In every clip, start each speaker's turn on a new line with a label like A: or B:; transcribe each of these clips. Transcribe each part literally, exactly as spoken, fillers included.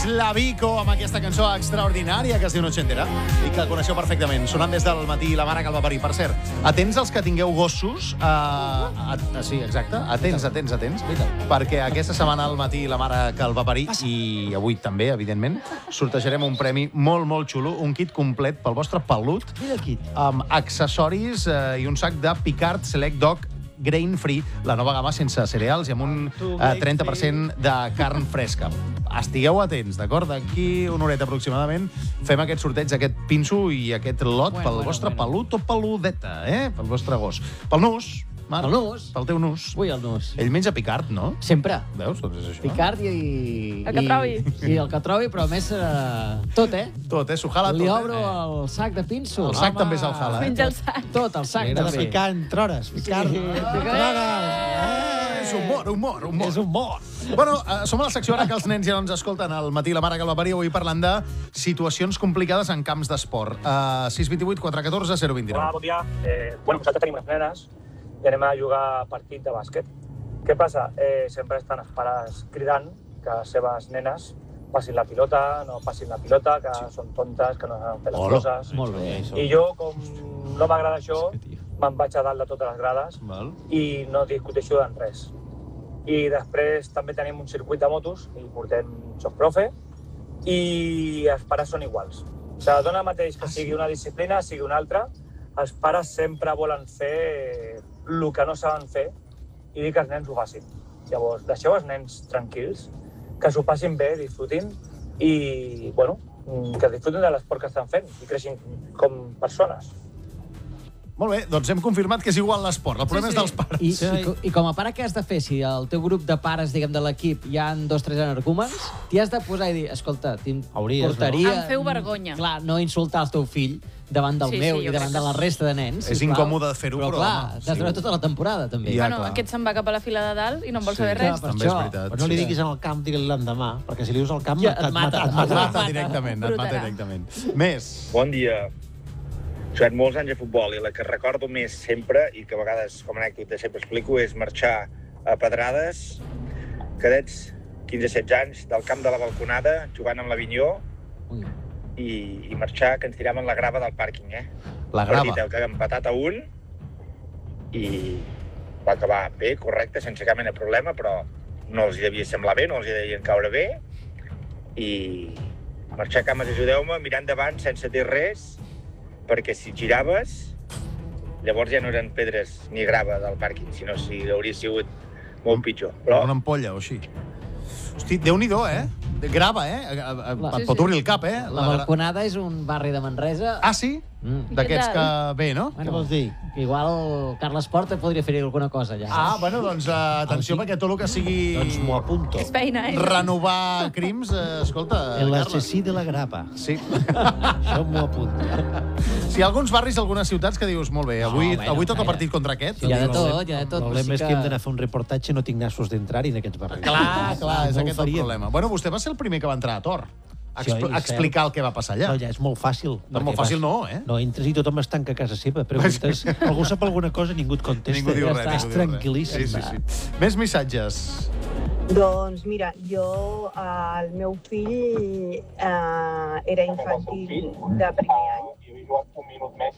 A: Slavico amb aquesta cançó extraordinària que es diu Noche Entera i que coneixeu perfectament, sonant des del matí la mare que el va parir. Per cert, atents els que tingueu gossos, uh, a, a, sí, exacte, atents, atents, atents, perquè aquesta setmana al matí la mare que el va parir, i avui també, evidentment, sortejarem un premi molt, molt xulo, un kit complet pel vostre pelut, amb accessoris uh, i un sac de Picard Select Dog Grain Free, la nova gamma sense cereals i amb un eh, trenta per cent de carn fresca. Estigueu atents, d'acord? D'aquí una horeta aproximadament fem aquest sorteig, aquest pinso i aquest lot bueno, pel bueno, vostre bueno. pelut o peludeta, eh? Pel vostre gos. Pel nus, Marc.
B: El nus.
A: Pel teu nus.
B: Ui, el nus.
A: Ell menja Picard, no?
B: Sempre.
A: Veus? Doncs és això.
B: Picard i...
C: El que trobi.
B: Sí, el que trobi, però a més eh, tot, eh?
A: Tot, eh? S'ho jala tot,
B: Li
A: eh?
B: obro el sac de pinso.
A: El sac Home. també se'l jala, eh?
C: Menja el sac.
B: Tot, el sac
D: Li agrada
B: també.
D: picar entre hores. Picar.
B: Sí.
D: Eh,
A: És humor, humor, humor.
D: És humor.
A: Bueno, uh, som a la secció ara que els nens ja no ens escolten al matí la mare que el va parir, avui parlant de situacions complicades en camps d'esport. Uh, sis dos vuit quatre un quatre zero dos nou.
E: Hola, bon dia. Eh, bueno, nosaltres tenim unes nenes i anem a jugar partit de bàsquet. Què passa? Eh, sempre estan els pares cridant que les seves nenes passin la pilota, no passin la pilota, que sí. són tontes, que no saben fer les
A: Hola.
E: coses.
B: Molt bé.
E: I jo, com no m'agrada això, me'n vaig a dalt de totes les grades
A: Val.
E: i no discuteixo en res. I després també tenim un circuit de motos i portem soc profe i els pares són iguals. O sigui, dona mateix que sigui una disciplina, sigui una altra, els pares sempre volen fer el que no saben fer i dir que els nens ho facin. Llavors, deixeu els nens tranquils, que s'ho passin bé, disfrutin i, bueno, que disfrutin de l'esport que estan fent i creixin com persones.
A: Molt bé, doncs hem confirmat que és igual l'esport. El problema sí, sí. és dels pares.
B: I, i, co- I com a pare, què has de fer? Si al teu grup de pares, diguem, de l'equip hi ha dos o tres energúmens, t'hi has de posar i dir, escolta, t'importaria...
C: Em feu vergonya.
B: Clar, no insultar el teu fill davant del
C: Sí,
B: meu
C: sí,
B: i
C: jo
B: davant
C: crec
B: de la
C: que
B: resta de nens.
A: És
B: sisplau.
A: incòmode fer-ho, però,
B: Però clar,
A: home,
B: has de
A: sí.
B: veure tota la temporada, també.
A: Ja,
C: bueno,
A: clar.
C: aquest se'n va cap a la fila de dalt i no en vol
A: Sí.
C: saber res.
B: Per
A: També és
B: això.
A: veritat.
D: Però no li
A: sí.
D: diguis en el camp, digue-li l'endemà, perquè si li dius al camp,
B: Ja,
D: et,
B: et mata,
D: et
A: Et
D: mata.
A: mata directament, et mata
C: Brutarà.
A: directament. Més.
F: Bon dia. Jo he molts anys de futbol i la que recordo més sempre, i que a vegades com a anècdota sempre explico, és marxar a pedrades, cadets, quinze setze anys, del camp de la balconada, jugant amb l'Avinyó, i, i marxar, que ens tiraven la grava del pàrquing, eh?
A: La grava.
F: Partit que hem empatat a un, i va acabar bé, correcte, sense cap mena de problema, però no els hi devia semblar bé, no els hi devien caure bé, i marxar a cames, ajudeu-me, mirar endavant sense dir res, perquè si giraves, llavors ja no eren pedres ni grava del pàrquing, sinó si hauria sigut molt pitjor. Però
A: Una ampolla o així. Hosti, Déu-n'hi-do, eh? Grava, eh? A- a- a-
B: Sí,
A: Et pot
C: sí.
A: obrir el cap, eh?
B: La balconada és un barri de Manresa...
A: Ah, sí?
B: Mm.
A: D'aquests
C: I què
A: que
C: tal?
A: bé, no?
D: Què vols dir?
B: Que igual Carles Porta podria fer-hi alguna cosa, allà.
A: Ah, bueno, doncs uh, atenció,
D: Ah, sí?
A: perquè tot el que sigui
D: Doncs m'ho apunto.
C: És feina, eh?
A: renovar crims, eh, escolta,
D: El
A: Carles.
D: assassí de la grapa.
A: Sí.
D: Això m'ho apunto.
A: Si hi ha alguns barris, algunes ciutats que dius, molt bé, avui,
B: No, bueno,
A: avui toca
B: mira.
A: partit contra aquest.
B: Hi ha de
D: El
B: tot,
D: problema-
B: hi ha de tot.
D: El
B: però
D: problema
B: sí
D: és que hem d'anar a fer un reportatge i no tinc nassos d'entrar-hi en aquests barris.
A: Clar, clar, és
D: No ho
A: aquest el
D: faríem.
A: problema. Bueno, vostè va ser el primer que va entrar a Tor. A
D: Sí,
A: expl
D: oi,
A: a explicar el que va passar allà.
D: No, ja és molt fàcil.
A: No, molt
D: perquè
A: fàcil
D: vas-
A: no, eh?
D: No, entres i tothom es tanca a casa seva. Preguntes, algú sap alguna cosa, ningú et contesta.
A: Ningú diu
B: ja
A: res.
B: està.
A: ningú
D: És
A: diu res.
D: tranquil·líssim.
A: Sí, sí, sí. Més missatges.
G: Doncs mira, jo, eh, el meu fill eh, era infantil de primer any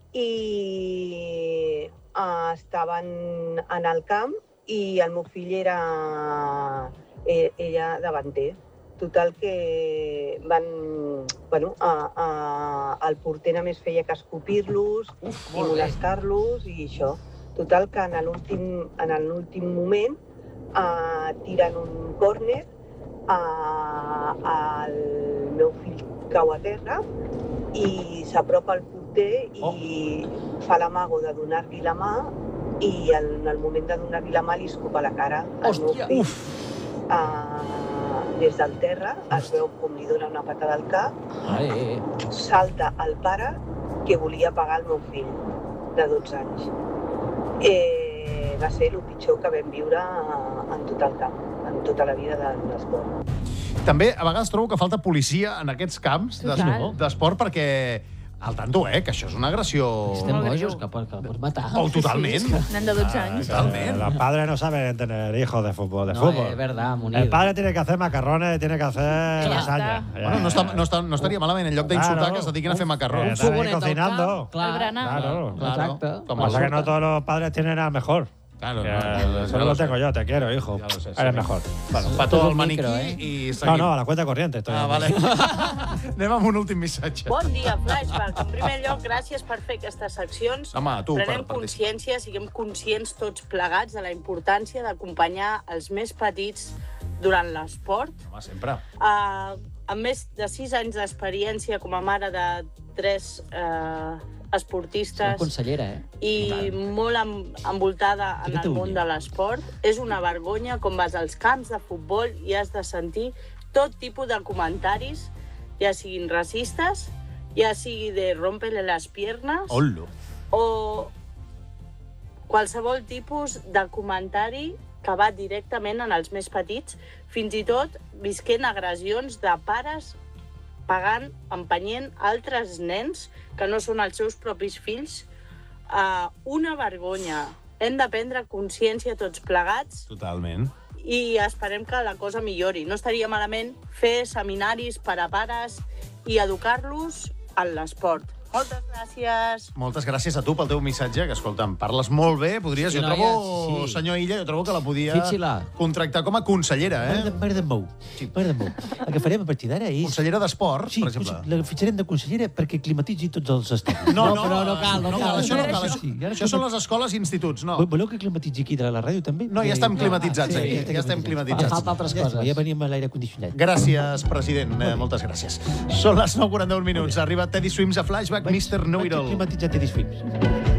G: i eh, estaven en el camp i el meu fill era eh, ella davanter. Total que van... Bueno, a, a, el porter només feia que escopir-los i molestar-los i això. Total que en l'últim en l'últim moment uh, tiren un córner, uh, el meu fill cau a terra i s'apropa al porter i oh. fa l'amago de donar-li la mà i en el moment de donar-li la mà li escupa la cara al meu
B: Hòstia,
G: fill. Uh, des del terra es veu com li dona una patada al cap,
B: Ai,
G: salta el pare que volia pagar el meu fill de dotze anys. Eh, va ser el pitjor que vam viure en tot el camp, en tota la vida de l'esport.
A: També, a vegades trobo que falta policia en aquests camps
C: Total.
A: d'es- d'esport perquè Al tanto, eh, que això és una agressió...
B: Estem
C: Molt
B: bojos,
C: greu.
B: que pot, que pot matar.
A: Oh, totalment.
C: Nen de dotze anys.
A: Totalment.
D: Los padres no saben tener hijos de fútbol. De
B: No,
D: fútbol.
B: es verdad, Munir.
D: El padre tiene que hacer macarrones, tiene que hacer
C: Ja
D: lasaña.
C: està.
A: Bueno, no, està, no, està, no estaria malament, en lloc d'insultar,
D: Claro.
A: que es dediquin a fer
D: Eh,
A: macarrons.
D: están ahí
B: fogonet al
D: cocinando.
B: camp, clar.
C: El berenar.
D: Claro.
A: Claro.
B: Exacte.
A: Com
D: Pasa
A: el-
D: que no todos los padres tienen al mejor.
A: Claro,
D: Que
A: no, no,
D: eso
A: ya
D: lo
A: lo sé.
D: tengo yo, te quiero, hijo.
A: Ya lo sé, sí.
D: Eres mejor.
A: Bueno,
B: Esto
A: petó
B: és
A: el
B: un
A: maniquí
B: micro, eh?
A: i
D: No,
A: seguim.
D: no, a la cuenta corriente estoy.
A: Ah, vale. Anem amb un últim missatge.
H: Bon dia, Flashback. En primer lloc, gràcies per fer aquestes seccions.
A: Home, tu, per
H: Prenem
A: participar.
H: consciència, siguem conscients tots plegats de la importància d'acompanyar els més petits durant l'esport.
A: Home, sempre.
H: Uh, amb més de sis anys d'experiència com a mare de tres uh,
B: És
H: esportistes
B: consellera, eh?
H: i molt em, envoltada en el món de l'esport, és una vergonya com vas als camps de futbol i has de sentir tot tipus de comentaris, ja siguin racistes, ja sigui de rompele les piernas,
A: Ollo.
H: o qualsevol tipus de comentari que va directament en els més petits, fins i tot visquent agressions de pares pagant, empenyent altres nens que no són els seus propis fills. Uh, una vergonya. Hem de prendre consciència tots plegats
A: Totalment.
H: i esperem que la cosa millori. No estaria malament fer seminaris per a pares i educar-los en l'esport. Moltes gràcies.
A: Moltes gràcies a tu pel teu missatge, que, escolta'm, parles molt bé. Podries,
B: Sí,
A: jo
B: noia,
A: trobo,
B: sí.
A: senyor Illa, jo trobo que la podia
B: Fitxi-la.
A: contractar com a consellera, eh?
I: M'agrada molt. Sí. M'agrada molt. El que farem a partir d'ara és...
A: Consellera d'Esport,
I: Sí,
A: per exemple.
I: la fitxarem de consellera perquè climatitzi tots els estadis.
B: No, però no cal, no cal.
A: Això, no cal,
I: Sí,
A: això,
I: sí, ara
A: això són
I: climat-
A: les escoles i instituts, no.
I: Vol- Voleu que climatitzi aquí de la ràdio també?
A: No, ja estem climatitzats
I: sí,
A: aquí, ja estem climatitzats.
B: Falta altres
I: Ja, està,
B: coses.
I: ja venim a l'aire condicionat.
A: Gràcies, president. Eh, moltes gràcies. Són les nou i quaranta-un minuts. Arriba Teddy Swims a Flashback, mister
I: Vaig
A: Know-It-All.
I: climatitzar Teddy Swims.